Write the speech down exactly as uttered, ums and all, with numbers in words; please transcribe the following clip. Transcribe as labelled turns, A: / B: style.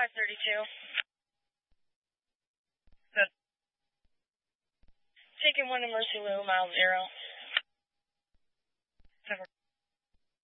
A: five thirty-two. Good. Taking one to Mercy Lou, mile zero. Over.